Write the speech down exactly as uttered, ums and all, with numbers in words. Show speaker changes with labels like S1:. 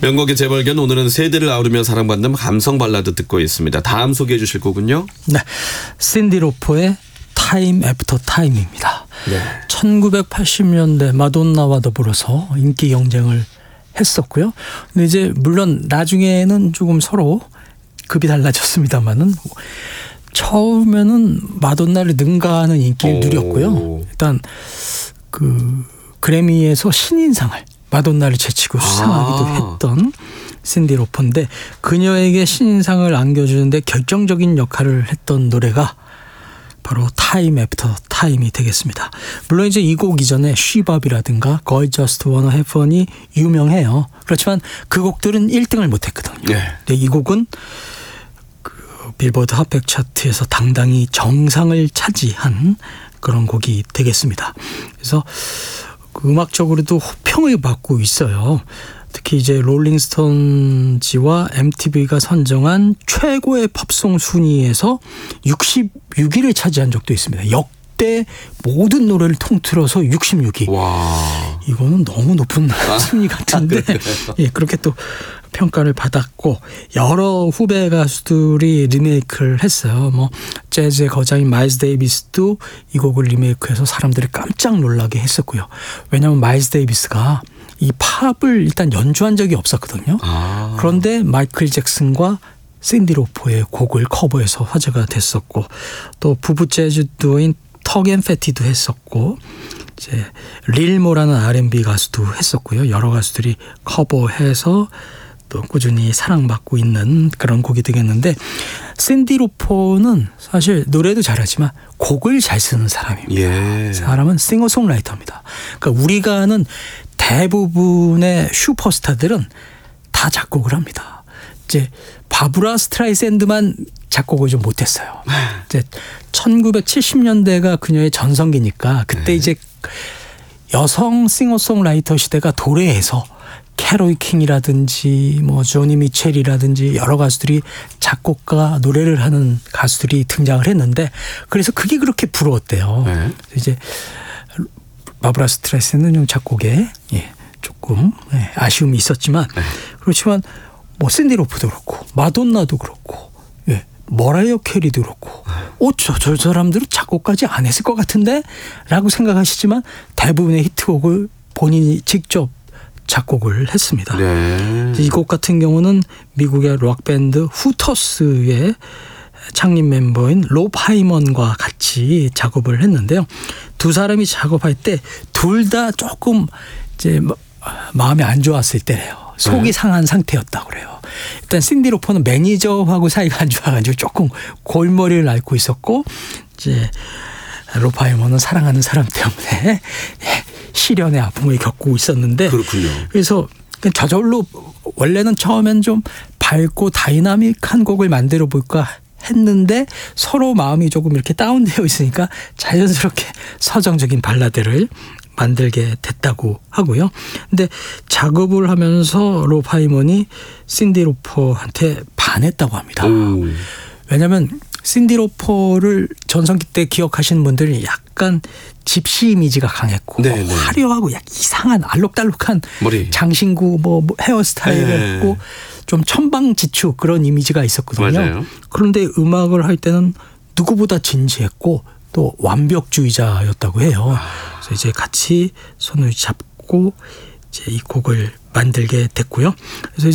S1: 명곡의 재발견, 오늘은 세대를 아우르며 사랑받는 감성 발라드 듣고 있습니다. 다음 소개해 주실 곡은요?
S2: 네, 신디 로퍼의 타임 애프터 타임입니다.
S1: 네.
S2: 천구백팔십 년대 마돈나와 더불어서 인기 경쟁을 했었고요. 근데 이제 물론 나중에는 조금 서로 급이 달라졌습니다만은 처음에는 마돈나를 능가하는 인기를
S1: 오.
S2: 누렸고요. 일단 그 그래미에서 신인상을 마돈나를 제치고 수상하기도
S1: 아.
S2: 했던 신디 로퍼인데, 그녀에게 신인상을 안겨주는데 결정적인 역할을 했던 노래가 바로 타임 애프터 타임이 되겠습니다. 물론 이제 이 곡 이전에 쉬밥이라든가 Girl Just Wanna Have Fun이 유명해요. 그렇지만 그 곡들은 일 등을 못했거든요.
S1: 네.
S2: 근데 이 곡은 그 빌보드 핫백 차트에서 당당히 정상을 차지한 그런 곡이 되겠습니다. 그래서 그 음악적으로도 호평을 받고 있어요. 특히 이제 롤링스톤지와 엠티비가 선정한 최고의 팝송 순위에서 육십육 위를 차지한 적도 있습니다. 역대 모든 노래를 통틀어서 육십육 위.
S1: 와.
S2: 이거는 너무 높은
S1: 아.
S2: 순위 같은데 예, 그렇게 또 평가를 받았고, 여러 후배 가수들이 리메이크를 했어요. 뭐 재즈의 거장인 마일스 데이비스도 이 곡을 리메이크해서 사람들이 깜짝 놀라게 했었고요. 왜냐하면 마일스 데이비스가 이 팝을 일단 연주한 적이 없었거든요.
S1: 아.
S2: 그런데 마이클 잭슨과 신디 로퍼의 곡을 커버해서 화제가 됐었고, 또 부부 재즈 듀오인 턱 앤 패티도 했었고, 이제 릴모라는 알앤비 가수도 했었고요. 여러 가수들이 커버해서 또 꾸준히 사랑받고 있는 그런 곡이 되겠는데, 신디 로퍼는 사실 노래도 잘하지만 곡을 잘 쓰는 사람입니다.
S1: 예.
S2: 사람은 싱어송라이터입니다. 그러니까 우리가 아는 대부분의 슈퍼스타들은 다 작곡을 합니다. 이제 바브라 스트라이샌드만 작곡을 좀 못했어요. 이제 천구백칠십 년대가 그녀의 전성기니까 그때
S1: 네.
S2: 이제 여성 싱어송라이터 시대가 도래해서 캐롤 킹이라든지 뭐 조니 미첼이라든지 여러 가수들이 작곡가 노래를 하는 가수들이 등장을 했는데, 그래서 그게 그렇게 부러웠대요.
S1: 네.
S2: 이제 바브라 스트라이샌드는 작곡에 예, 조금 예, 아쉬움이 있었지만
S1: 네.
S2: 그렇지만 뭐 신디 로퍼도 그렇고 마돈나도 그렇고 예, 머라이어 캐리도 그렇고 어, 저, 저 사람들은 작곡까지 안 했을 것 같은데 라고 생각하시지만 대부분의 히트곡을 본인이 직접 작곡을 했습니다.
S1: 네.
S2: 이 곡 같은 경우는 미국의 록밴드 후터스의 창립 멤버인 롭 하이먼과 같이 작업을 했는데요. 두 사람이 작업할 때 둘 다 조금 이제 마음이 안 좋았을 때래요. 속이
S1: 네.
S2: 상한 상태였다고 그래요. 일단 신디 로퍼는 매니저하고 사이가 안 좋아가지고 조금 골머리를 앓고 있었고, 이제 롭 하이먼은 사랑하는 사람 때문에 시련의 아픔을 겪고 있었는데,
S1: 그렇군요.
S2: 그래서 저절로 원래는 처음엔 좀 밝고 다이나믹한 곡을 만들어 볼까 했는데 서로 마음이 조금 이렇게 다운되어 있으니까 자연스럽게 서정적인 발라드를 만들게 됐다고 하고요. 근데 작업을 하면서 롭 하이먼이 신디 로퍼한테 반했다고 합니다.
S1: 오.
S2: 왜냐하면 신디 로퍼를 전성기 때 기억하시는 분들이 약간 집시 이미지가 강했고
S1: 네, 네.
S2: 화려하고 약 이상한 알록달록한
S1: 머리.
S2: 장신구 뭐 헤어스타일이었고
S1: 네.
S2: 좀 천방지축 그런 이미지가 있었거든요.
S1: 맞아요.
S2: 그런데 음악을 할 때는 누구보다 진지했고 또 완벽주의자였다고 해요. 그래서 이제 같이 손을 잡고 이제 이 곡을 만들게 됐고요. 그래서